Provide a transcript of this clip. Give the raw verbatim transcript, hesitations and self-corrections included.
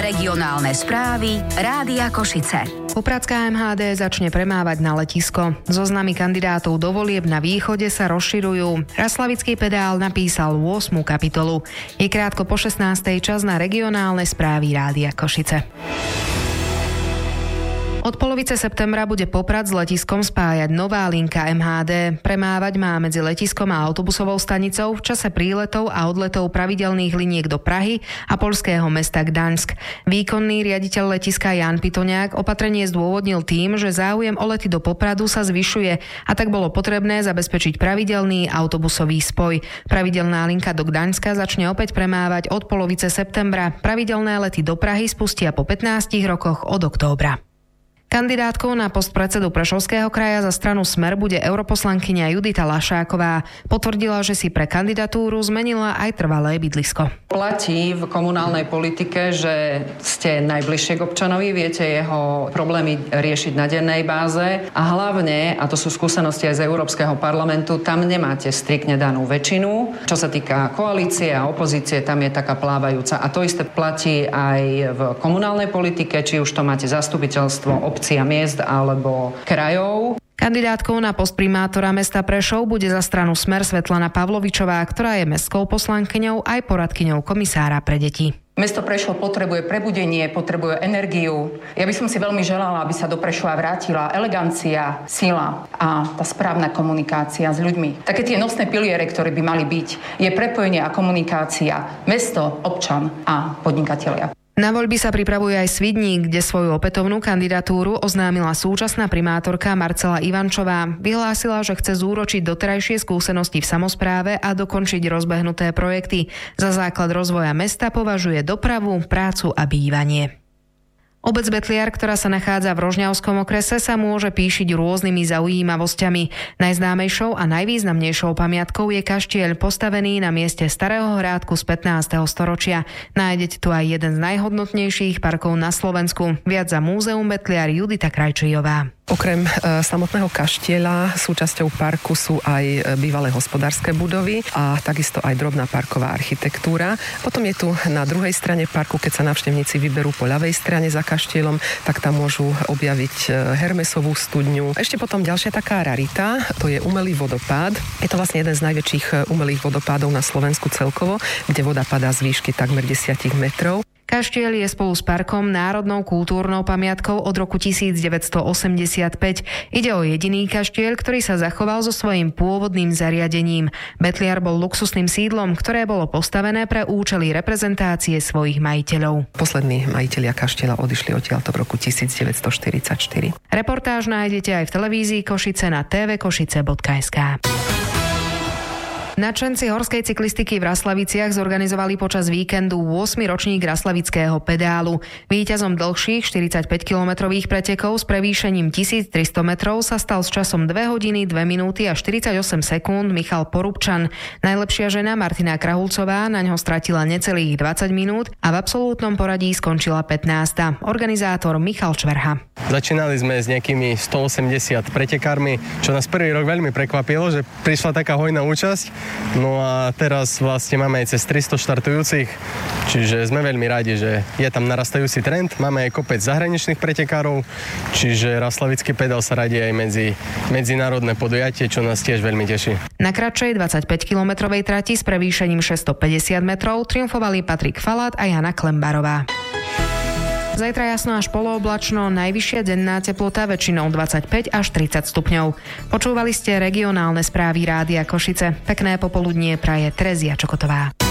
Regionálne správy Rádia Košice. Popradská em há dé začne premávať na letisko. Zoznamy kandidátov do volieb na východe sa rozširujú. Raslavický pedál napísal ôsmu kapitolu. Je krátko po šestnástej, čas na regionálne správy Rádia Košice. Od polovice septembra bude Poprad s letiskom spájať nová linka em há dé. Premávať má medzi letiskom a autobusovou stanicou v čase príletov a odletov pravidelných liniek do Prahy a poľského mesta Gdaňsk. Výkonný riaditeľ letiska Ján Pitoniak opatrenie zdôvodnil tým, že záujem o lety do Popradu sa zvyšuje a tak bolo potrebné zabezpečiť pravidelný autobusový spoj. Pravidelná linka do Gdaňska začne opäť premávať od polovice septembra. Pravidelné lety do Prahy spustia po pätnástich rokoch od októbra. Kandidátkou na post predsedu Prešovského kraja za stranu Smer bude europoslankyňa Judita Lašáková. Potvrdila, že si pre kandidatúru zmenila aj trvalé bydlisko. Platí v komunálnej politike, že ste najbližšie k občanovi, viete jeho problémy riešiť na dennej báze a hlavne, a to sú skúsenosti aj z Európskeho parlamentu, tam nemáte striktne danú väčšinu. Čo sa týka koalície a opozície, tam je taká plávajúca. A to isté platí aj v komunálnej politike, či už to máte zastupiteľstvo obcí a miest alebo krajov. Kandidátkou na post primátora mesta Prešov bude za stranu Smer Svetlana Pavlovičová, ktorá je mestskou poslankyňou aj poradkyňou komisára pre deti. Mesto Prešov potrebuje prebudenie, potrebuje energiu. Ja by som si veľmi želala, aby sa do Prešova vrátila elegancia, sila a tá správna komunikácia s ľuďmi. Také tie nosné piliere, ktoré by mali byť, je prepojenie a komunikácia mesto, občan a podnikatelia. Na voľby sa pripravuje aj Svidník, kde svoju opätovnú kandidatúru oznámila súčasná primátorka Marcela Ivančová. Vyhlásila, že chce zúročiť doterajšie skúsenosti v samospráve a dokončiť rozbehnuté projekty. Za základ rozvoja mesta považuje dopravu, prácu a bývanie. Obec Betliar, ktorá sa nachádza v Rožňavskom okrese, sa môže píšiť rôznymi zaujímavosťami. Najznámejšou a najvýznamnejšou pamiatkou je kaštieľ postavený na mieste starého hrádku z pätnásteho storočia. Nájdete tu aj jeden z najhodnotnejších parkov na Slovensku. Viac za Múzeum Betliar Judita Krajčíjová. Okrem e, samotného kaštieľa súčasťou parku sú aj bývalé hospodárske budovy a takisto aj drobná parková architektúra. Potom je tu na druhej strane parku, keď sa návštevníci vyberú po ľavej strane za kaštieľom, tak tam môžu objaviť Hermesovú studňu. Ešte potom ďalšia taká rarita, to je umelý vodopád. Je to vlastne jeden z najväčších umelých vodopádov na Slovensku celkovo, kde voda padá z výšky takmer desať metrov. Kaštieľ je spolu s parkom národnou kultúrnou pamiatkou od roku devätnásťstoosemdesiatpäť. Ide o jediný kaštieľ, ktorý sa zachoval so svojím pôvodným zariadením. Betliar bol luxusným sídlom, ktoré bolo postavené pre účely reprezentácie svojich majiteľov. Poslední majitelia kaštieľa odišli odtiaľto v roku devätnásťstoštyridsaťštyri. Reportáž nájdete aj v televízii Košice na té vé košice bodka es ká. Nadšenci horskej cyklistiky v Raslaviciach zorganizovali počas víkendu ôsmy ročník Raslavického pedálu. Víťazom dlhších štyridsaťpäťkilometrových pretekov s prevýšením tisíctristo metrov sa stal s časom dve hodiny, dve minúty a štyridsaťosem sekúnd Michal Porubčan. Najlepšia žena Martina Krahulcová naňho stratila necelých dvadsať minút a v absolútnom poradí skončila pätnásta. Organizátor Michal Čverha. Začínali sme s nejakými stoosemdesiat pretekármi, čo nás prvý rok veľmi prekvapilo, že prišla taká hojná účasť. No a teraz vlastne máme aj cez tristo štartujúcich, čiže sme veľmi radi, že je tam narastajúci trend. Máme aj kopec zahraničných pretekárov, čiže Raslavický pedál sa radí aj medzi medzinárodné podujatie, čo nás tiež veľmi teší. Na kratšej dvadsaťpäťkilometrovej trati s prevýšením šesťstopäťdesiat metrov triumfovali Patrik Falát a Jana Klembarová. Zajtra jasno až polooblačno, najvyššia denná teplota väčšinou dvadsaťpäť až tridsať stupňov. Počúvali ste regionálne správy Rádia Košice. Pekné popoludnie praje Terezia Čokotová.